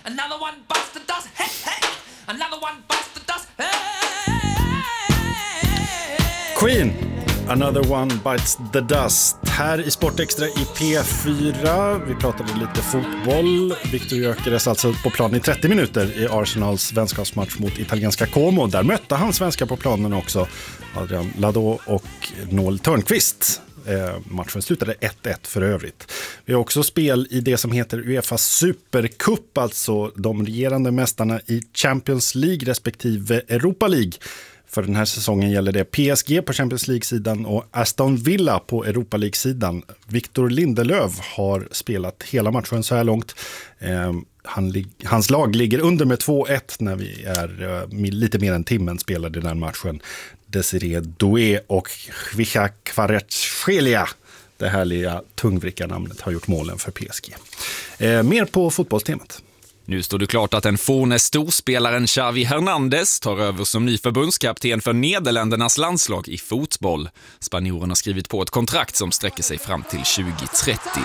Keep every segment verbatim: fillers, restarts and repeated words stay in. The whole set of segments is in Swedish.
Another one bites the dust. Hey, hey. Another one bites the dust. Hey. Queen, Another One Bites the Dust. Här i Sportextra i P fyra. Vi pratade lite fotboll. Victor Gyökeres alltså på plan i trettio minuter i Arsenals vänskapsmatch mot italienska Como. Där mötte han svenska på planen också, Adrian Ladot och Noel Törnqvist. Eh, matchen slutade ett ett för övrigt. Vi har också spel i det som heter UEFA Supercup, alltså de regerande mästarna i Champions League respektive Europa League. För den här säsongen gäller det P S G på Champions League-sidan och Aston Villa på Europa League-sidan. Victor Lindelöf har spelat hela matchen så här långt. Eh, han, hans lag ligger under med två ett när vi är eh, lite mer än timmen spelade den matchen. Desiree Doué och Khvisha Kvaratskhelia, det härliga tungvrickarnamnet, har gjort målen för P S G. Eh, mer på fotbollstemat. Nu står det klart att den forne storspelaren Xavi Hernandez tar över som ny förbundskapten för Nederländernas landslag i fotboll. Spanjoren har skrivit på ett kontrakt som sträcker sig fram till tjugo trettio.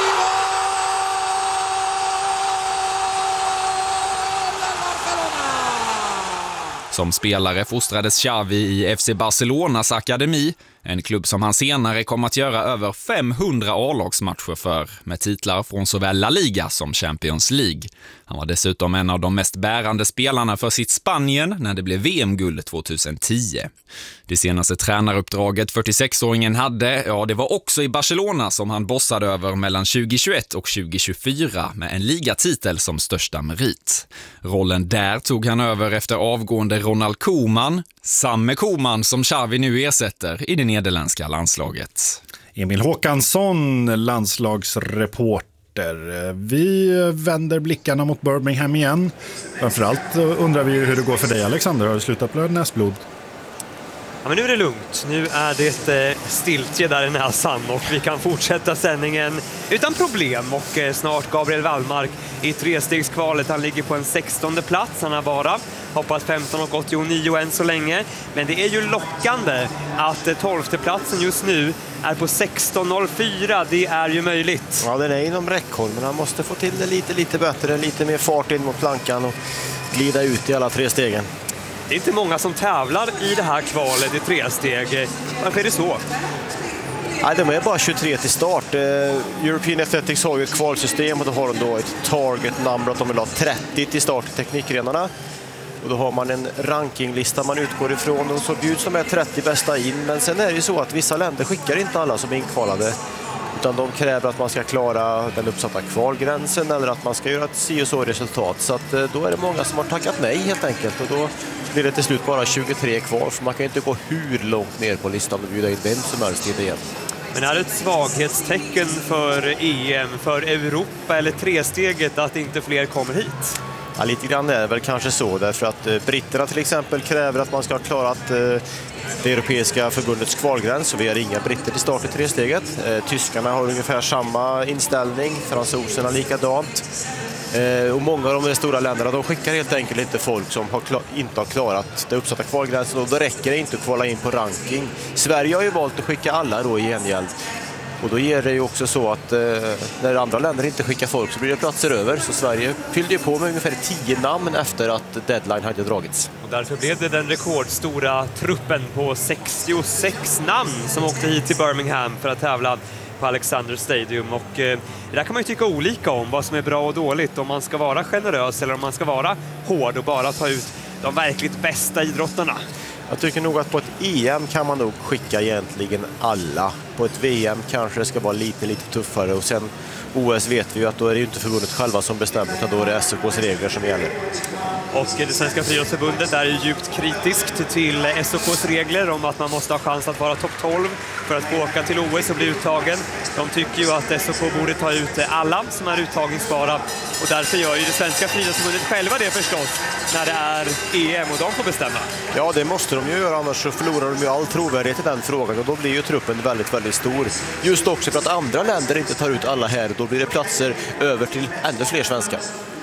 Som spelare fostrades Xavi i F C Barcelonas akademi, en klubb som han senare kom att göra över femhundra A-lagsmatcher för, med titlar från såväl La Liga som Champions League. Han var dessutom en av de mest bärande spelarna för sitt Spanien när det blev V M-guld tjugohundratio. Det senaste tränaruppdraget fyrtiosexåringen hade, ja det var också i Barcelona som han bossade över mellan tjugohundratjugoett och tjugohundratjugofyra med en ligatitel som största merit. Rollen där tog han över efter avgående Ronald Koeman, samme Koeman som Xavi nu ersätter i det nederländska landslaget. Emil Håkansson, landslagsreporter. Vi vänder blickarna mot Birmingham igen. Framförallt undrar vi hur det går för dig, Alexander. Har du slutat blöda näsblod? Ja, men nu är det lugnt. Nu är det eh, stiltje där i näsan och vi kan fortsätta sändningen utan problem. Och eh, snart Gabriel Wallmark i trestegskvalet. Han ligger på en sextonde plats. Han har bara hoppat femton och åttionio än så länge. Men det är ju lockande att eh, tolfte platsen just nu är på sexton noll fyra. Det är ju möjligt. Ja, den är inom räckhåll, men han måste få till det lite, lite bättre. Lite mer fart in mot plankan och glida ut i alla tre stegen. Det är inte många som tävlar i det här kvalet i tre steg. Varför är det så? Nej, de är bara tjugotre till start. European Athletics har ju ett kvalsystem och då har de då ett target number att de vill ha trettio till start i teknikgrenarna. Och då har man en rankinglista man utgår ifrån och så bjuds de här trettio bästa in. Men sen är det ju så att vissa länder skickar inte alla som är inkvalade. Utan de kräver att man ska klara den uppsatta kvalgränsen eller att man ska göra ett si och så resultat. Så att då är det många som har tackat nej helt enkelt. Och då blir det till slut bara tjugotre kvar. För man kan inte gå hur långt ner på listan och bjuda in vem som helst i det igen. Men är det ett svaghetstecken för E M, för Europa eller tresteget att inte fler kommer hit? Ja, lite grann är det väl kanske så. Därför att eh, britterna till exempel kräver att man ska ha klarat eh, det europeiska förbundets kvalgräns. Så vi har inga britter till start i tresteget. Eh, tyskarna har ungefär samma inställning. Fransoserna likadant. Eh, och många av de stora länderna de skickar helt enkelt inte folk som har klar, inte har klarat det uppsatta kvalgränsen. Och då räcker det inte att kvala in på ranking. Sverige har ju valt att skicka alla då i gengäld. Och då ger det ju också så att eh, när andra länder inte skickar folk så blir det platser över. Så Sverige fyllde ju på med ungefär tio namn efter att deadline hade dragits. Och därför blev det den rekordstora truppen på sextiosex namn som åkte hit till Birmingham för att tävla på Alexander Stadium. Och eh, det där kan man ju tycka olika om vad som är bra och dåligt. Om man ska vara generös eller om man ska vara hård och bara ta ut de verkligt bästa idrottarna. Jag tycker nog att på ett E M kan man nog skicka egentligen alla. På ett V M kanske det ska vara lite, lite tuffare. Och sen O S vet vi ju att då är det ju inte förbundet själva som bestämmer utan då är det S O K:s regler som gäller. Och det svenska friidrottsförbundet är ju djupt kritiskt till S O K:s regler om att man måste ha chans att vara topp tolv för att få åka till O S och bli uttagen. De tycker ju att S O K borde ta ut alla som är uttagningsbara och därför gör ju det svenska friidrottsförbundet själva det förstås när det är E M och de får bestämma. Ja, det måste de ju göra, annars så förlorar de ju all trovärdighet i den frågan och då blir ju truppen väldigt, väldigt stor. Just också för att andra länder inte tar ut alla här, då blir det platser över till ännu fler svenskar.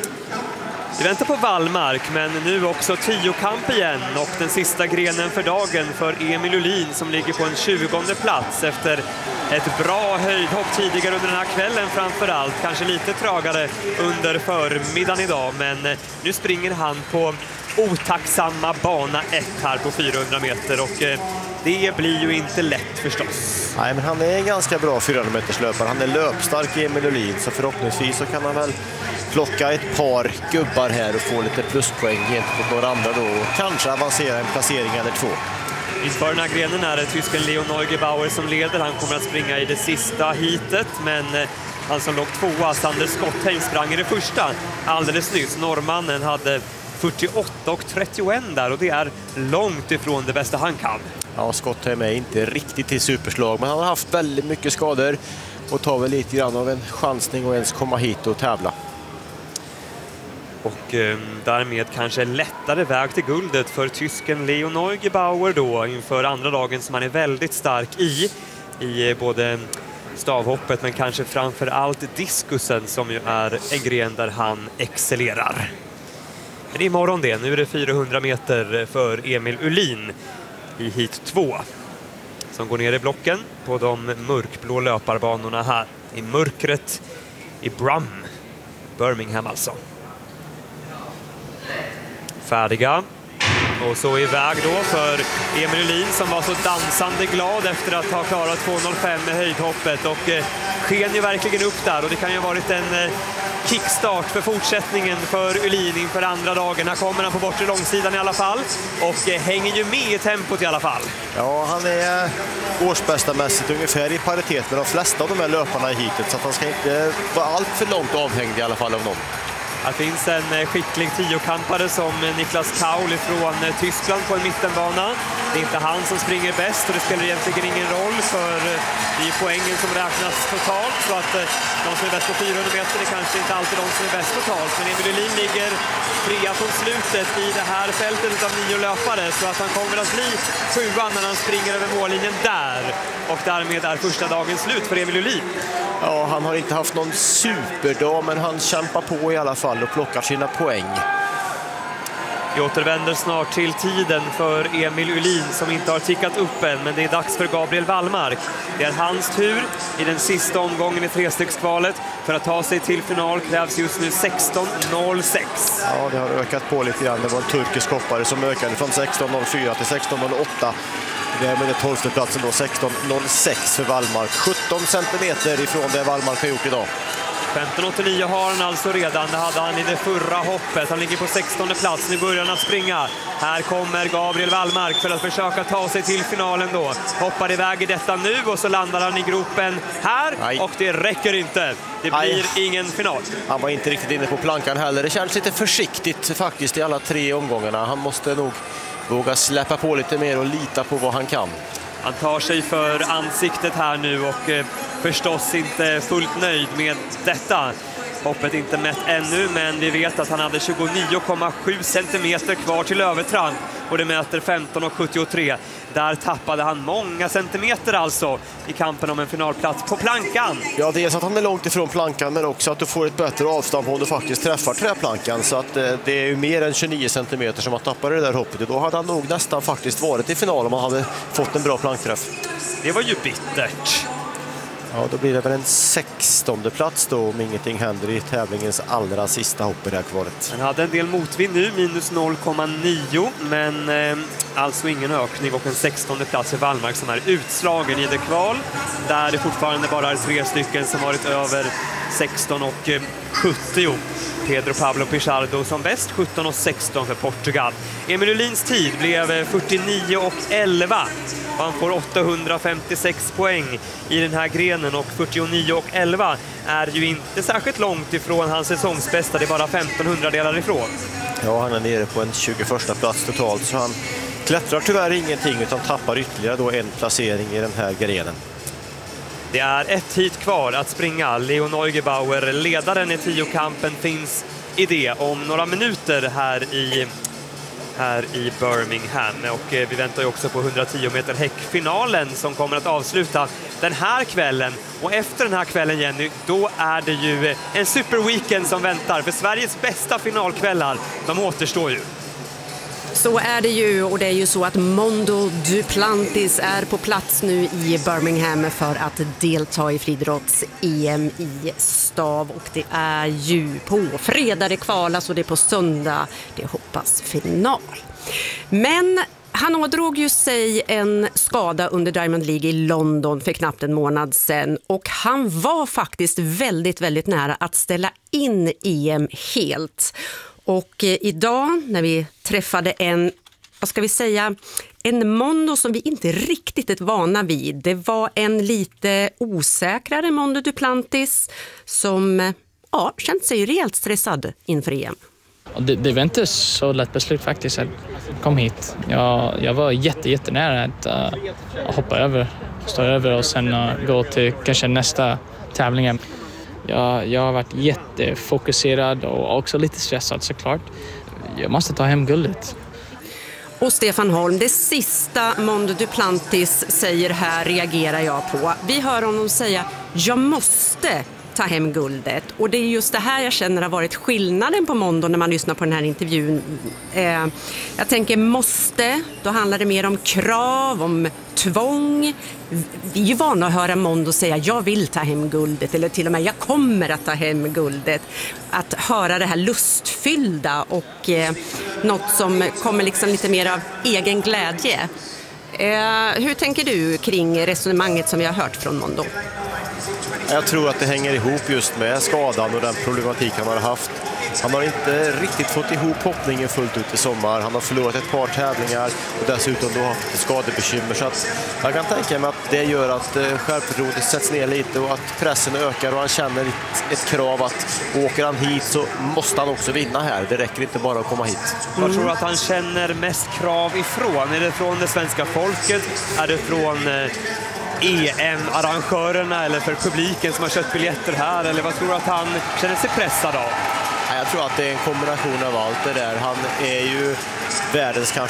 Vi väntar på Wallmark, men nu också tiokamp igen och den sista grenen för dagen för Emil Ullin som ligger på en tjugonde plats efter ett bra höjdhopp tidigare under den här kvällen framför allt. Kanske lite trögare under förmiddagen idag, men nu springer han på otacksamma bana ett här på fyrahundra meter och det blir ju inte lätt förstås. Nej, men han är en ganska bra fyrahundra meters löpare. Han är löpstark i Emil Uhlin, så förhoppningsvis så kan han väl plocka ett par gubbar här och få lite pluspoäng gentemot några andra då och kanske avancera en placering eller två. Inför den här grenen är det tysken Leon Neugebauer som leder. Han kommer att springa i det sista hitet, men han som låg tvåa, Sander Skottheim, sprang i det första alldeles nyss. Norrmannen hade fyrtioåtta och trettioett där och det är långt ifrån det bästa han kan. Ja, Skottheim är inte riktigt till superslag, men han har haft väldigt mycket skador och tar väl lite grann av en chansning och ens komma hit och tävla. Och eh, därmed kanske lättare väg till guldet för tysken Leon Neugebauer då inför andra dagen som han är väldigt stark i. I både stavhoppet men kanske framför allt diskusen som ju är en gren där han excellerar. Men det är imorgon det. Nu är det fyrahundra meter för Emil Uhlin i hit två. Som går ner i blocken på de mörkblå löparbanorna här. I mörkret i Brum. Birmingham alltså. Färdiga. Och så iväg då för Emil Uhlin som var så dansande glad efter att ha klarat två noll fem med höjdhoppet. Och eh, sken ju verkligen upp där och det kan ju ha varit en eh, kickstart för fortsättningen för Uhlin inför andra dagen. Här kommer han på bortre långsidan i alla fall och eh, hänger ju med i tempot i alla fall. Ja, han är årsbästa mässigt ungefär i paritet med de flesta av de här löparna i hitet, så att han ska inte vara allt för långt avhängd i alla fall av någon. Här finns en skicklig tiokampare som Niklas Kaul från Tyskland på en mittenbana. Det är inte han som springer bäst och det spelar egentligen ingen roll för det är poängen som räknas totalt. Så att de som är bäst på fyrahundra meter är kanske inte alltid de som är bäst totalt. Men Emil Uhlin ligger trea från slutet i det här fältet av nio löpare. Så att han kommer att bli sjuan när han springer över mållinjen där. Och därmed är första dagen slut för Emil Uhlin. Ja, han har inte haft någon superdag, men han kämpar på i alla fall och plockar sina poäng. Vi återvänder snart till tiden för Emil Uhlin som inte har tickat upp än, men det är dags för Gabriel Wallmark. Det är hans tur i den sista omgången i trestegsvalet. För att ta sig till final krävs just nu sexton noll sex. Ja, det har ökat på lite grann. Det var en turkisk hoppare som ökade från sexton noll fyra till sexton noll åtta. Det är med det tolfte platsen då, sexton noll sex för Wallmark. sjutton centimeter ifrån det Wallmark har gjort idag. femton åttionio har han alltså redan. Det hade han i det förra hoppet. Han ligger på sextonde plats. Nu börjar han att springa. Här kommer Gabriel Wallmark för att försöka ta sig till finalen då. Hoppar iväg i detta nu och så landar han i gropen här. Aj. Och det räcker inte. Det blir Aj. ingen final. Han var inte riktigt inne på plankan heller. Det känns lite försiktigt faktiskt i alla tre omgångarna. Han måste nog våga släppa på lite mer och lita på vad han kan. Han tar sig för ansiktet här nu och eh, förstås inte fullt nöjd med detta. Hoppet inte mätt ännu, men vi vet att han hade tjugonio komma sju centimeter kvar till övertramp och det mäter femton komma sjuttiotre. Där tappade han många centimeter alltså i kampen om en finalplats på plankan. Ja, dels att han är långt ifrån plankan, men också att du får ett bättre avstånd om du faktiskt träffar träplankan. Så att eh, det är ju mer än tjugonio centimeter som han tappade det där hoppet. Och då hade han nog nästan faktiskt varit i final om han hade fått en bra plankträff. Det var ju bittert. Ja, då blir det väl en sextonde plats då om ingenting händer i tävlingens allra sista hopp i det här kvalet. Han hade en del motvind nu, minus noll komma nio, men eh, alltså ingen ökning och en sextonde plats i Wallmark som är utslagen i det kval. Där det fortfarande bara är tre stycken som varit över sexton och sjuttio. Pedro Pablo Pichardo som bäst, sjutton och sexton för Portugal. Emil Uhlins tid blev fyrtionio och elva. Han får åttahundrafemtiosex poäng i den här grenen och fyrtionio och elva är ju inte särskilt långt ifrån hans säsongsbästa. Det är bara femtonhundra delar ifrån. Ja, han är nere på en tjugoförsta plats totalt, så han klättrar tyvärr ingenting utan tappar ytterligare då en placering i den här grenen. Det är ett hit kvar att springa. Leon Neugebauer, ledaren i tiokampen, finns i det om några minuter här i här i Birmingham. Och vi väntar ju också på hundratio meter häckfinalen som kommer att avsluta den här kvällen. Och efter den här kvällen, Jenny, då är det ju en superweekend som väntar. För Sveriges bästa finalkvällar, de återstår ju. Så är det ju, och det är ju så att Mondo Duplantis är på plats nu i Birmingham för att delta i friidrotts-E M i stav, och det är ju på fredag det kvalas och det är på söndag det hoppas final. Men han ådrog ju sig en skada under Diamond League i London för knappt en månad sedan, och han var faktiskt väldigt, väldigt nära att ställa in E M helt. Och eh, idag när vi träffade en, vad ska vi säga, en Mondo som vi inte riktigt är vana vid. Det var en lite osäkrare Mondo Duplantis som eh, ja, känt sig rejält stressad inför E M. Det, det var inte så lätt beslut faktiskt att komma hit. Jag, jag var jätte, jättenära att uh, hoppa över, stå över och sen uh, gå till kanske nästa tävling. Jag, jag har varit jättefokuserad och också lite stressad såklart. Jag måste ta hem guldet. Och Stefan Holm, det sista Mondo Duplantis säger här reagerar jag på. Vi hör honom säga, jag måste ta hem guldet. Och det är just det här jag känner har varit skillnaden på Mondo när man lyssnar på den här intervjun. Eh, jag tänker måste, då handlar det mer om krav, om tvång. Vi är ju vana att höra Mondo säga jag vill ta hem guldet, eller till och med jag kommer att ta hem guldet. Att höra det här lustfyllda och eh, något som kommer liksom lite mer av egen glädje. Eh, hur tänker du kring resonemanget som vi har hört från Mondo? Jag tror att det hänger ihop just med skadan och den problematik han har haft. Han har inte riktigt fått ihop hoppningen fullt ut i sommar. Han har förlorat ett par tävlingar och dessutom då haft skadebekymmer. Så att jag kan tänka mig att det gör att självförtroendet sätts ner lite och att pressen ökar och han känner ett, ett krav att åker han hit så måste han också vinna här. Det räcker inte bara att komma hit. Mm. Vad tror du att han känner mest krav ifrån? Är det från det svenska folket? Är det från E M-arrangörerna eller för publiken som har köpt biljetter här? Eller vad tror du att han känner sig pressad av? Jag tror att det är en kombination av allt det där. Han är ju världens kanske